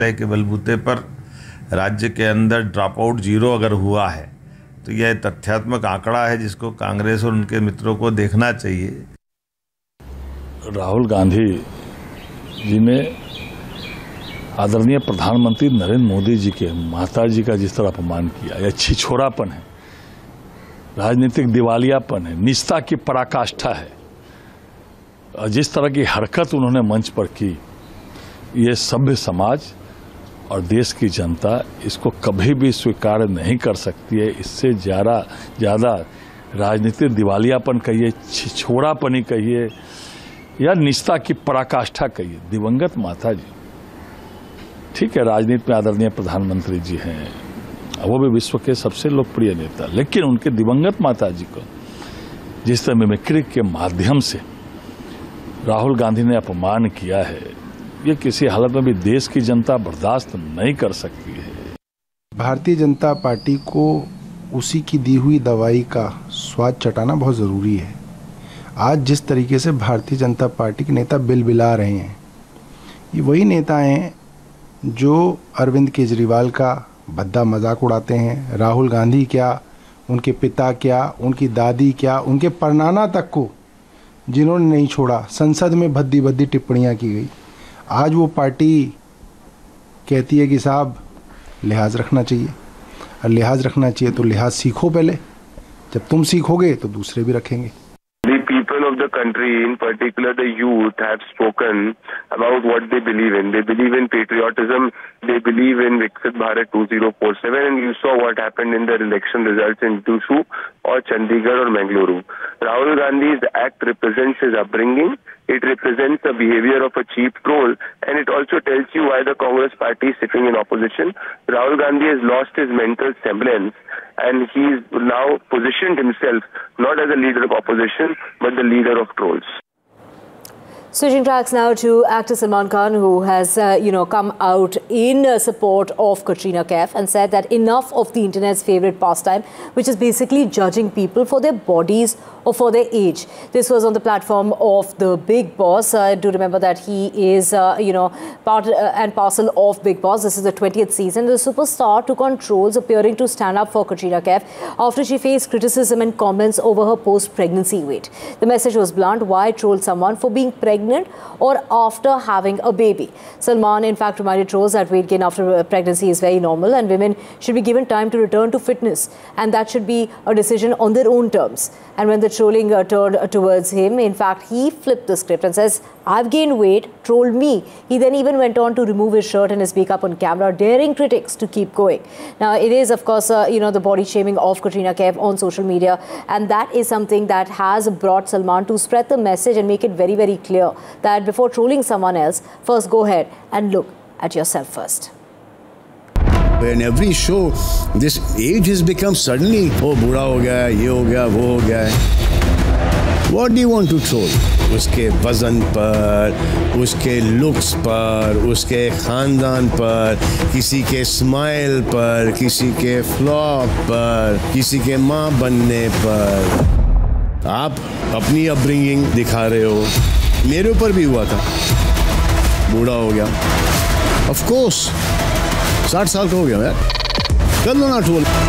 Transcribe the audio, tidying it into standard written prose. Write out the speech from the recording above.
के बलबूते पर राज्य के अंदर ड्रॉप आउट 0 अगर हुआ है तो यह तथ्यात्मक आंकड़ा है जिसको कांग्रेस और उनके मित्रों को देखना चाहिए। राहुल गांधी जी ने आदरणीय प्रधानमंत्री नरेंद्र मोदी जी के माता जी का जिस तरह अपमान किया, यह छिछोरापन है, राजनीतिक दिवालियापन है, निष्ठा की पराकाष्ठा है। और जिस तरह की हरकत उन्होंने मंच पर की, ये सभ्य समाज और देश की जनता इसको कभी भी स्वीकार नहीं कर सकती है। इससे ज़्यादा राजनीतिक दिवालियापन कहिए, छिछोरापनी कहिए या निष्ठा की पराकाष्ठा कहिए। दिवंगत माता जी, ठीक है, राजनीति में आदरणीय प्रधानमंत्री जी हैं, वो भी विश्व के सबसे लोकप्रिय नेता, लेकिन उनके दिवंगत माता जी को जिस तरह मिमिक्री के माध्यम से राहुल गांधी ने अपमान किया है, ये किसी हालत में भी देश की जनता बर्दाश्त नहीं कर सकती है। भारतीय जनता पार्टी को उसी की दी हुई दवाई का स्वाद चटाना बहुत ज़रूरी है। आज जिस तरीके से भारतीय जनता पार्टी के नेता बिलबिला रहे हैं, ये वही नेता हैं जो अरविंद केजरीवाल का भद्दा मजाक उड़ाते हैं। राहुल गांधी क्या, उनके पिता क्या, उनकी दादी क्या, उनके परनाना तक को जिन्होंने नहीं छोड़ा, संसद में भद्दी भद्दी टिप्पणियां की गई। आज वो पार्टी कहती है कि साहब लिहाज रखना चाहिए, और लिहाज रखना चाहिए तो लिहाज सीखो पहले, जब तुम सीखोगे तो दूसरे भी रखेंगे। Of the country, in particular the youth, have spoken about what they believe in. They believe in patriotism. They believe in Viksit Bharat 2047, and you saw what happened in the election results in Dushu or Chandigarh or Mangaluru. Rahul Gandhi's act represents his upbringing. It represents the behavior of a cheap troll, and it also tells you why the Congress party is sitting in opposition. Rahul Gandhi has lost his mental semblance, and he's now positioned himself not as a leader of opposition, but the leader of trolls. Switching tracks now to actor Salman Khan, who has, come out in support of Katrina Kaif and said that enough of the internet's favorite pastime, which is basically judging people for their bodies or for their age. This was on the platform of the Bigg Boss. Do remember that he is, part and parcel of Bigg Boss. This is the 20th season. The superstar took on trolls appearing to stand up for Katrina Kaif after she faced criticism and comments over her post-pregnancy weight. The message was blunt: why troll someone for being pregnant or after having a baby? Salman, in fact, reminded trolls that weight gain after pregnancy is very normal and women should be given time to return to fitness, and that should be a decision on their own terms. And when the trolling turned towards him, in fact, he flipped the script and says, "I've gained weight, troll me." He then even went on to remove his shirt and his makeup on camera, daring critics to keep going. Now, it is, of course, the body shaming of Katrina Kaif on social media, and that is something that has brought Salman to spread the message and make it very, very clear that before trolling someone else, first go ahead and look at yourself first. In every show, this age has become suddenly, oh, बूढ़ा हो गया, ये हो गया, वो हो गया है. What do you want to troll? उसके वजन पर, उसके लुक्स पर, उसके खानदान पर, किसी के स्माइल पर, किसी के फ्लॉप पर, किसी के माँ बनने पर. आप अपनी अपब्रिंगिंग दिखा रहे हो. मेरे ऊपर भी हुआ था, बूढ़ा हो गया. ऑफ कोर्स 60 साल का हो गया यार, कर लो ना ट्रोल.